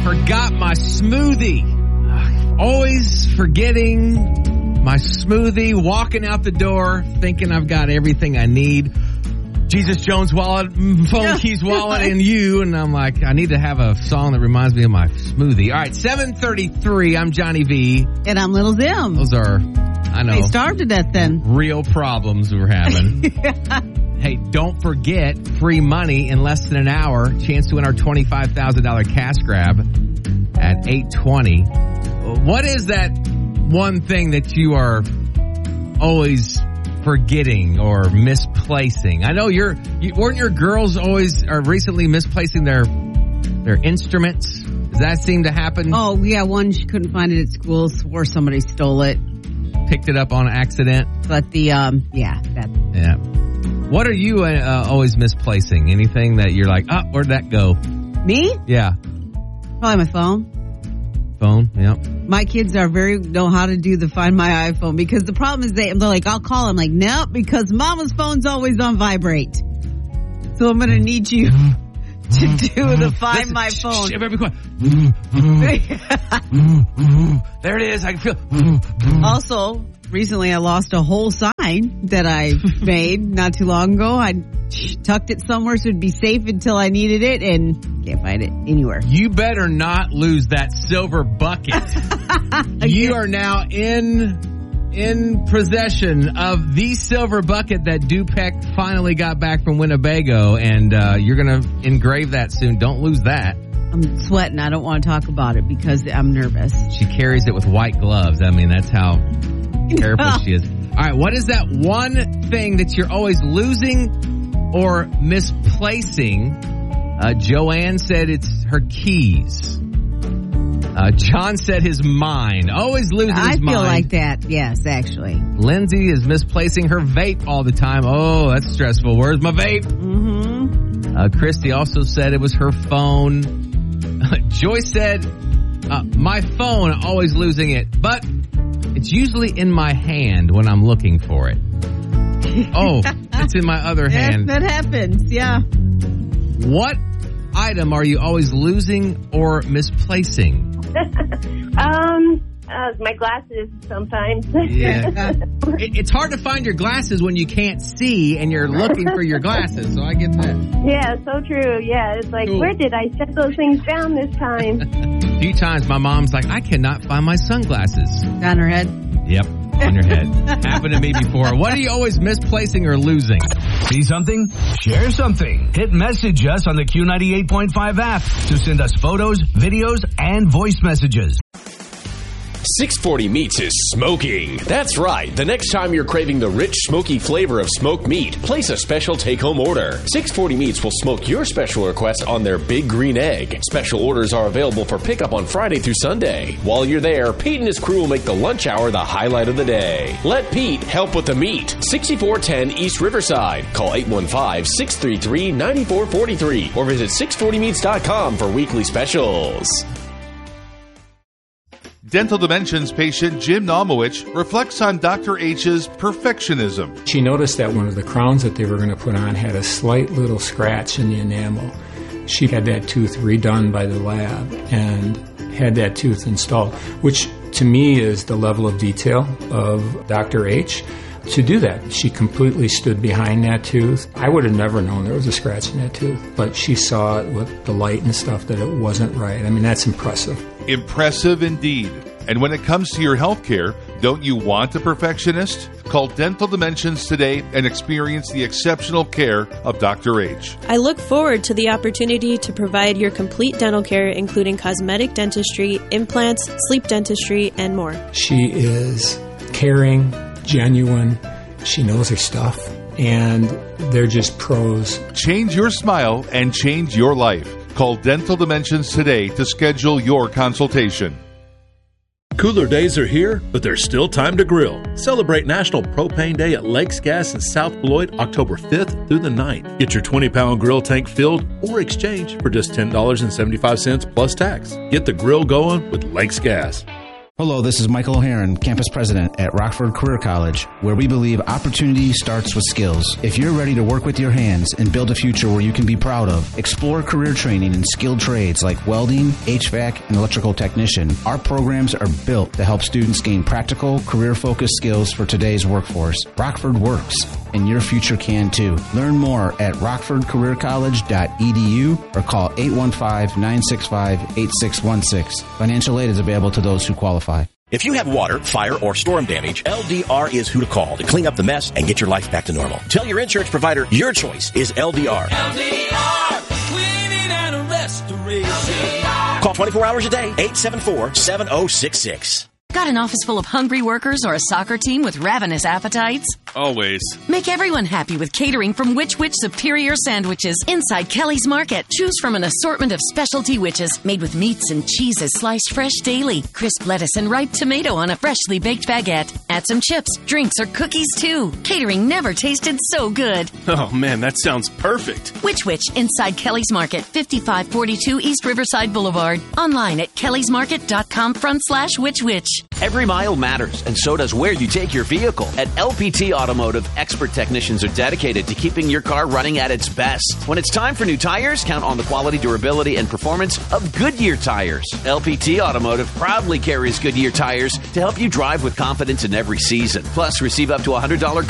forgot my smoothie. Always forgetting my smoothie, walking out the door, thinking I've got everything I need. Jesus Jones wallet, phone keys wallet, and you. And I'm like, I need to have a song that reminds me of my smoothie. All right, 7:33. I'm Johnny V. And I'm Little Zim. Those are, I know. They starved to death then. Real problems we're having. Hey, don't forget, free money in less than an hour. Chance to win our $25,000 cash grab at 8:20. What is that one thing that you are always forgetting or misplacing? I know weren't your girls always recently misplacing their instruments? Does that seem to happen? Oh, yeah, one, she couldn't find it at school, swore somebody stole it. Picked it up on accident? But Yeah. What are you always misplacing? Anything that you're like, where'd that go? Me? Yeah. Probably my phone. Phone, yeah. My kids know how to do the Find My iPhone, because the problem is they're like, I'll call them, like, nope, because Mama's phone's always on vibrate. So I'm going to need you to do the Find My phone. Everybody quiet. There it is. I can feel. Also, recently I lost a whole sign that I made not too long ago. I tucked it somewhere so it'd be safe until I needed it, and can't find it anywhere. You better not lose that silver bucket. You are now in possession of the silver bucket that Dupec finally got back from Winnebago, and you're going to engrave that soon. Don't lose that. I'm sweating. I don't want to talk about it because I'm nervous. She carries it with white gloves. I mean, that's how careful she is. All right, what is that one thing that you're always losing or misplacing? Joanne said it's her keys. John said his mind. Always losing his mind. I feel like that, yes, actually. Lindsay is misplacing her vape all the time. Oh, that's stressful. Where's my vape? Mm-hmm. Christy also said it was her phone. Joyce said, my phone, always losing it. But it's usually in my hand when I'm looking for it. Oh, it's in my other hand. That happens, yeah. What item are you always losing or misplacing? My glasses sometimes. Yeah. It's hard to find your glasses when you can't see and you're looking for your glasses, so I get that. Yeah, so true. Yeah, it's like, cool. Where did I set those things down this time? A few times my mom's like, I cannot find my sunglasses. On her head? Yep, on your head. Happened to me before. What are you always misplacing or losing? See something? Share something. Hit message us on the Q98.5 app to send us photos, videos, and voice messages. 640 Meats is smoking. That's right. The next time you're craving the rich, smoky flavor of smoked meat, place a special take-home order. 640 Meats will smoke your special request on their Big Green Egg. Special orders are available for pickup on Friday through Sunday. While you're there, Pete and his crew will make the lunch hour the highlight of the day. Let Pete help with the meat. 6410 East Riverside. Call 815-633-9443 or visit 640meats.com for weekly specials. Dental Dimensions patient Jim Naumowich reflects on Dr. H's perfectionism. She noticed that one of the crowns that they were going to put on had a slight little scratch in the enamel. She had that tooth redone by the lab and had that tooth installed, which to me is the level of detail of Dr. H. To do that, she completely stood behind that tooth. I would have never known there was a scratch in that tooth, but she saw it with the light and stuff that it wasn't right. I mean, that's impressive. Impressive indeed. And when it comes to your health care, don't you want a perfectionist? Call Dental Dimensions today and experience the exceptional care of Dr. H. I look forward to the opportunity to provide your complete dental care, including cosmetic dentistry, implants, sleep dentistry, and more. She is caring, genuine, she knows her stuff, and they're just pros. Change your smile and change your life. Call Dental Dimensions today to schedule your consultation. Cooler days are here, but there's still time to grill. Celebrate National Propane Day at Lakes Gas in South Beloit, October 5th through the 9th. Get your 20-pound grill tank filled or exchange for just $10.75 plus tax. Get the grill going with Lakes Gas. Hello, this is Michael O'Haron, campus president at Rockford Career College, where we believe opportunity starts with skills. If you're ready to work with your hands and build a future where you can be proud of, explore career training in skilled trades like welding, HVAC, and electrical technician. Our programs are built to help students gain practical, career-focused skills for today's workforce. Rockford works, and your future can too. Learn more at rockfordcareercollege.edu or call 815-965-8616. Financial aid is available to those who qualify. If you have water, fire, or storm damage, LDR is who to call to clean up the mess and get your life back to normal. Tell your insurance provider your choice is LDR. LDR, cleaning and restoration. Call 24 hours a day, 874-7066. Got an office full of hungry workers or a soccer team with ravenous appetites? Always. Make everyone happy with catering from Which Superior Sandwiches inside Kelly's Market. Choose from an assortment of specialty witches made with meats and cheeses sliced fresh daily, crisp lettuce and ripe tomato on a freshly baked baguette. Add some chips, drinks, or cookies too. Catering never tasted so good. Oh man, that sounds perfect. Which inside Kelly's Market, 5542 East Riverside Boulevard. Online at kellysmarket.com/which. Every mile matters, and so does where you take your vehicle. At LPT Automotive, expert technicians are dedicated to keeping your car running at its best. When it's time for new tires, count on the quality, durability, and performance of Goodyear tires. LPT Automotive proudly carries Goodyear tires to help you drive with confidence in every season. Plus, receive up to $100